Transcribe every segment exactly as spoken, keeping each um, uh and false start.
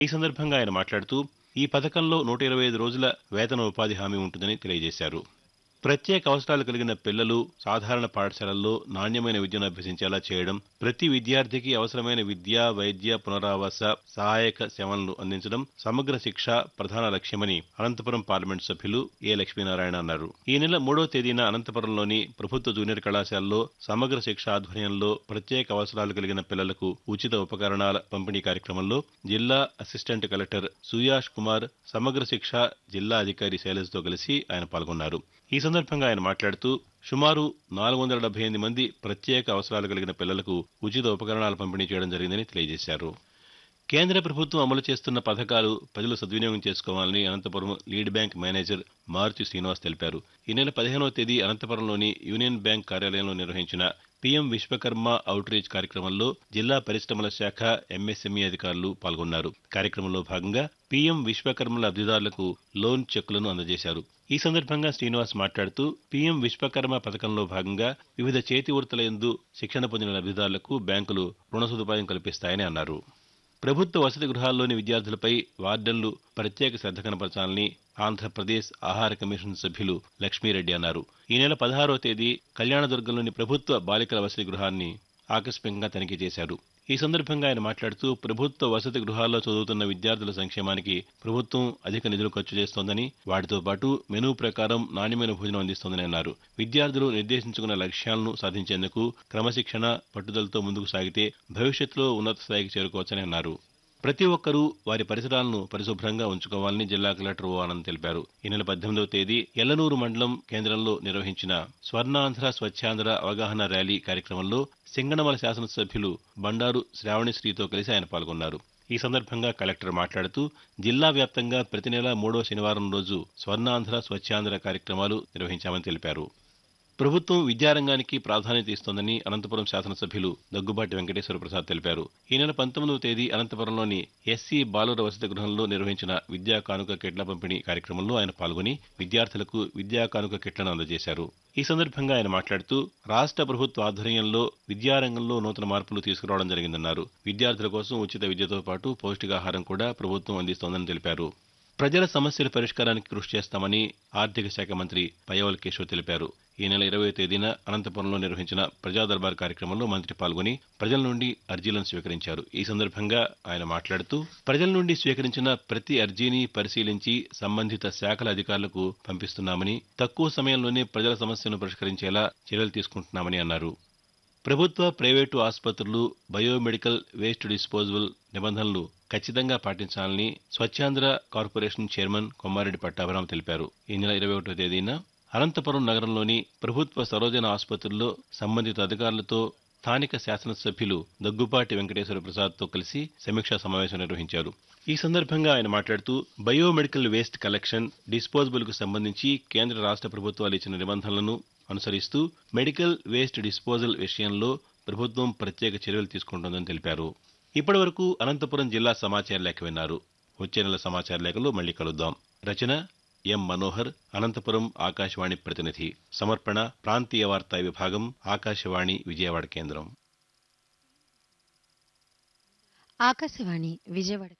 ఈ సందర్భంగా ఆయన మాట్లాడుతూ ఈ పథకంలో నూట ఇరవై ఐదు రోజుల వేతన ఉపాధి హామీ ఉంటుందని తెలియజేశారు. ప్రత్యేక అవసరాలు కలిగిన పిల్లలు సాధారణ పాఠశాలల్లో నాణ్యమైన విద్యను అభ్యసించేలా చేయడం, ప్రతి విద్యార్థికి అవసరమైన విద్య, వైద్య, పునరావాస సహాయక సేవలను అందించడం సమగ్ర శిక్ష ప్రధాన లక్ష్యమని అనంతపురం పార్లమెంటు సభ్యులు ఏ లక్ష్మీనారాయణ అన్నారు. ఈ నెల మూడో తేదీన అనంతపురంలోని ప్రభుత్వ జూనియర్ కళాశాలలో సమగ్ర శిక్ష ఆధ్వర్యంలో ప్రత్యేక అవసరాలు కలిగిన పిల్లలకు ఉచిత ఉపకరణాల పంపిణీ కార్యక్రమంలో జిల్లా అసిస్టెంట్ కలెక్టర్ సుయాష్ కుమార్, సమగ్ర శిక్ష జిల్లా అధికారి శైలజ్తో కలిసి ఆయన పాల్గొన్నారు. ఈ సందర్భంగా ఆయన మాట్లాడుతూ సుమారు నాలుగు వందల డెబ్బై ఎనిమిది మంది ప్రత్యేక అవసరాలు కలిగిన పిల్లలకు ఉచిత ఉపకరణాలు పంపిణీ చేయడం జరిగిందని తెలియజేశారు. కేంద్ర ప్రభుత్వం అమలు చేస్తున్న పథకాలు ప్రజలు సద్వినియోగం చేసుకోవాలని Anantapuram lead bank manager Maruti Srinivas తెలిపారు. ఈ నెల పదిహేనవ తేదీ అనంతపురంలోని యూనియన్ బ్యాంక్ కార్యాలయంలో నిర్వహించిన పీఎం విశ్వకర్మ అవుట్ రీచ్ కార్యక్రమంలో జిల్లా పరిశ్రమల శాఖ, ఎంఎస్ఎంఈ అధికారులు పాల్గొన్నారు. కార్యక్రమంలో భాగంగా పీఎం విశ్వకర్మల లబ్ధిదారులకు లోన్ చెక్కులను అందజేశారు. ఈ సందర్భంగా శ్రీనివాస్ మాట్లాడుతూ పీఎం విశ్వకర్మ పథకంలో భాగంగా వివిధ చేతి వృత్తుల యందు శిక్షణ పొందిన లబ్ధిదారులకు బ్యాంకులు రుణ సదుపాయం కల్పిస్తాయని అన్నారు. ప్రభుత్వ వసతి గృహాల్లోని విద్యార్థులపై వార్డన్లు ప్రత్యేక శ్రద్ధ కనపరచాలని ఆంధ్రప్రదేశ్ ఆహార కమిషన్ సభ్యులు లక్ష్మీరెడ్డి అన్నారు. ఈ నెల పదహారవ తేదీ కళ్యాణదుర్గంలోని ప్రభుత్వ బాలికల వసతి గృహాన్ని ఆకస్మికంగా తనిఖీ చేశారు. ఈ సందర్భంగా ఆయన మాట్లాడుతూ ప్రభుత్వ వసతి గృహాల్లో చదువుతున్న విద్యార్థుల సంక్షేమానికి ప్రభుత్వం అధిక నిధులు ఖర్చు చేస్తోందని, వాటితో పాటు మెనూ ప్రకారం నాణ్యమైన భోజనం అందిస్తోందని అన్నారు. విద్యార్థులు నిర్దేశించుకున్న లక్ష్యాలను సాధించేందుకు క్రమశిక్షణ, పట్టుదలతో ముందుకు సాగితే భవిష్యత్తులో ఉన్నత స్థాయికి చేరుకోవచ్చని అన్నారు. ప్రతి ఒక్కరూ వారి పరిసరాలను పరిశుభ్రంగా ఉంచుకోవాలని జిల్లా కలెక్టర్ ఓ ఆనంద్ తెలిపారు. ఈ నెల పద్దెనిమిదవ తేదీ ఎల్లనూరు మండలం కేంద్రంలో నిర్వహించిన స్వర్ణాంధ్ర స్వచ్ఛాంధ్ర అవగాహన ర్యాలీ కార్యక్రమంలో సింగనమల శాసనసభ్యులు బండారు శ్రావణిశ్రీతో కలిసి ఆయన పాల్గొన్నారు. ఈ సందర్భంగా కలెక్టర్ మాట్లాడుతూ జిల్లా వ్యాప్తంగా ప్రతి నెల మూడో శనివారం రోజు స్వర్ణాంధ్ర స్వచ్ఛాంధ్ర కార్యక్రమాలు నిర్వహించామని తెలిపారు. ప్రభుత్వం విద్యారంగానికి ప్రాధాన్యత ఇస్తోందని అనంతపురం శాసనసభ్యులు దగ్గుబాటి వెంకటేశ్వర ప్రసాద్ తెలిపారు. ఈ నెల పంతొమ్మిదవ తేదీ అనంతపురంలోని ఎస్సీ బాలుర వసతి గృహంలో నిర్వహించిన విద్యా కానుక కిట్ల పంపిణీ కార్యక్రమంలో ఆయన పాల్గొని విద్యార్థులకు విద్యా కానుక కిట్లను అందజేశారు. ఈ సందర్భంగా ఆయన మాట్లాడుతూ రాష్ట్ర ప్రభుత్వ ఆధ్వర్యంలో విద్యారంగంలో నూతన మార్పులు తీసుకురావడం జరిగిందన్నారు. విద్యార్థుల కోసం ఉచిత విద్యతో పాటు పౌష్టికాహారం కూడా ప్రభుత్వం అందిస్తోందని తెలిపారు. ప్రజల సమస్యల పరిష్కారానికి కృషి చేస్తామని ఆర్థిక శాఖ మంత్రి పయ్యవల్ కేశవ్ తెలిపారు. ఈ నెల ఇరవై తేదీన అనంతపురంలో నిర్వహించిన ప్రజా దర్బార్ కార్యక్రమంలో మంత్రి పాల్గొని ప్రజల నుండి అర్జీలను స్వీకరించారు. ఈ సందర్భంగా ఆయన మాట్లాడుతూ ప్రజల నుండి స్వీకరించిన ప్రతి అర్జీని పరిశీలించి సంబంధిత శాఖల అధికారులకు పంపిస్తున్నామని, తక్కువ సమయంలోనే ప్రజల సమస్యలను పరిష్కరించేలా చర్యలు తీసుకుంటున్నామని అన్నారు. ప్రభుత్వ, ప్రైవేటు ఆసుపత్రులు బయోమెడికల్ వేస్ట్ డిస్పోజబుల్ నిబంధనలు ఖచ్చితంగా పాటించాలని స్వచ్ఛాంధ్ర కార్పొరేషన్ చైర్మన్ కొమ్మారెడ్డి పట్టాభిరామ్ తెలిపారు. ఈ నెల ఇరవై ఒకటో తేదీన అనంతపురం నగరంలోని ప్రభుత్వ సరోజన ఆసుపత్రుల్లో సంబంధిత అధికారులతో స్థానిక శాసనసభ్యులు దగ్గుపాటి వెంకటేశ్వర ప్రసాద్తో కలిసి సమీక్షా సమావేశం నిర్వహించారు. ఈ సందర్భంగా ఆయన మాట్లాడుతూ బయోమెడికల్ వేస్ట్ కలెక్షన్, డిస్పోజబుల్కు సంబంధించి కేంద్ర రాష్ట్ర ప్రభుత్వాలు ఇచ్చిన నిబంధనలను అనుసరిస్తూ మెడికల్ వేస్ట్ డిస్పోజల్ విషయంలో ప్రభుత్వం ప్రత్యేక చర్యలు తీసుకుంటోందని తెలిపారు. ఇప్పటి వరకు అనంతపురం జిల్లా సమాచార లేఖ విన్నారు. వచ్చే నెల సమాచార లేఖలో మళ్లీ కలుద్దాం. రచన ఎం మనోహర్, అనంతపురం ఆకాశవాణి ప్రతినిధి. సమర్పణ ప్రాంతీయ వార్తా విభాగం, ఆకాశవాణి విజయవాడ కేంద్రం. ఆకాశవాణి విజయవాడ.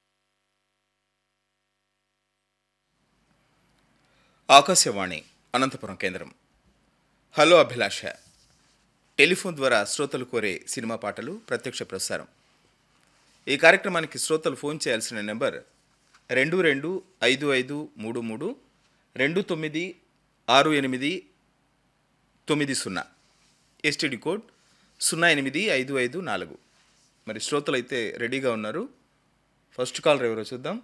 ఆకాశవాణి అనంతపురం కేంద్రం. హలో అభిలాష, టెలిఫోన్ ద్వారా శ్రోతలు కోరే సినిమా పాటలు ప్రత్యక్ష ప్రసారం. ఈ కార్యక్రమానికి శ్రోతలు ఫోన్ చేయాల్సిన నెంబర్ రెండు రెండు ఐదు ఐదు మూడు మూడు రెండు తొమ్మిది ఆరు ఎనిమిది తొమ్మిది సున్నా, ఎస్టీడీ కోడ్ సున్నా ఎనిమిది ఐదు ఐదు నాలుగు. మరి శ్రోతలు అయితే రెడీగా ఉన్నారు. ఫస్ట్ కాలర్ ఎవరో చూద్దాం.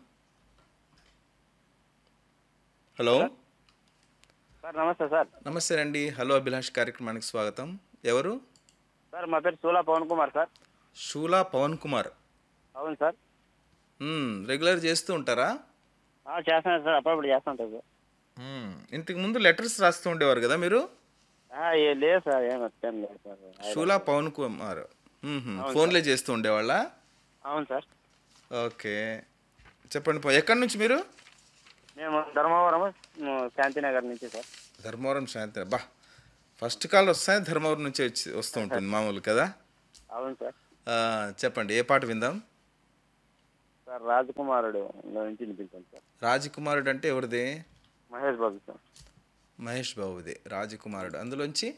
హలో సార్, నమస్తే సార్. నమస్తే అండి. హలో అభిలాష్ కార్యక్రమానికి స్వాగతం. ఎవరు సార్? మా పేరు శూలా పవన్ కుమార్ సార్. షూలా పవన్ కుమార్. అవును సార్. రెగ్యులర్ చేస్తూ ఉంటారా? చేస్తాను సార్, అప్పుడప్పుడు చేస్తుంటారు సార్. ఇంతకు ముందు లెటర్స్ రాస్తూ ఉండేవారు కదా మీరు? లేదు సార్, ఏం వచ్చాం లేదు సార్. షూలా పవన్ కుమార్ ఫోన్లే చేస్తూ ఉండేవాళ్ళ? అవును సార్. ఓకే, చెప్పండి. పో ఎక్కడి నుంచి మీరు? మేము ధర్మవరం శాంతినగర్ నుంచి సార్. ధర్మవరం శాంతి. బా, ఫస్ట్ కాల్ వస్తాయి ధర్మవరం నుంచి వచ్చి వస్తూ ఉంటుంది మామూలు కదా. అవును సార్. చెప్పండి, ఏ పాట విందాం? సార్ సార్ రాజకుమారుడు లో నుంచి వినిపించాను సార్. రాజకుమారుడు అంటే ఎవరిది? మహేష్ బాబు సార్. మహేష్ బాబుది రాజకుమారుడు. అందులోంచి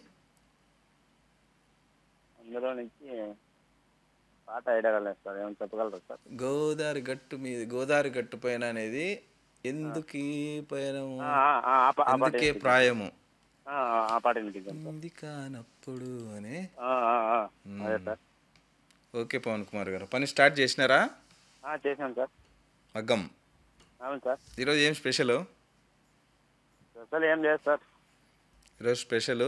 అందులో నుంచి పాట ఐడియా లేదు సార్, ఏమైనా చెప్పగలరా సార్? గోదావరి గట్టు మీద గోదావరి గట్టు పైన అనేది ఎందుకీ పైన ఆ, ఆ, ఆ, ఆ పా- ఆ పాట ఎందుకే వినిపించండి. ప్రాయము ఆ, ఆ, ఆ పాట వినిపించాను సార్. ఉంది కానప్పుడు అని. ఆ, ఆ, ఆ, అదే సార్. ఓకే పవన్ కుమార్ గారు, పని స్టార్ట్ చేసినారా? ఆ, చేశాను సార్. మగ్గం. అవును సార్. ఈరోజు ఏం స్పెషల్? అసలు ఏం లేదు సార్. ఈరోజు స్పెషల్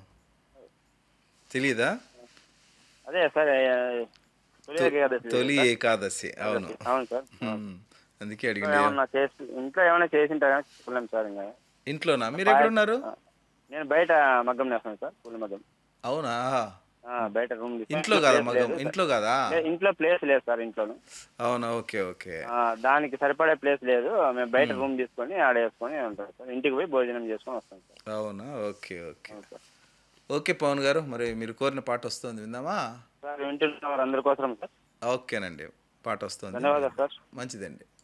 తెలీదా? అదే సార్, ఏ, తొలి ఏకాదశి తొలి సార్. ఏకాదశి. అవును. అవును సార్. మ్మ్. అందుకే ఇంట్లో అడిగింది. ఏమన్నా చేసి ఇంట్లో ఏమైనా చేసింటా కానీ చెప్పలేము సార్. ఇంకా ఇంట్లోనా? మీరు ఎక్కడున్నారు? నేను బయట మగ్గం నేస్తాను సార్, పూల మగ్గం. అవునా? ఆ, బయట రూమ్ ఇంట్లో కాదా మగ్గం? ఇంట్లో కాదా? ఇంట్లో ప్లేస్ లేదు సార్ ఇంట్లోను. అవునా? Okay okay. ఆ, దానికి సరిపడే ప్లేస్ లేదు. మేము బయట రూమ్ తీసుకొని ఆడ వేసుకొని ఉంటాం సార్. ఇంటికి పోయి భోజనం చేసుకొని వస్తాం సార్. అవునా? Okay okay. అవును సార్. ఓకే పవన్ గారు, మరి మీరు కోరిన పాట వస్తుంది, విందామా? సార్ వింటున్న వారు అందరి కోసం సార్. ఓకేనండి, పాట వస్తుంది. ధన్యవాదాలు సార్. మంచిదండి.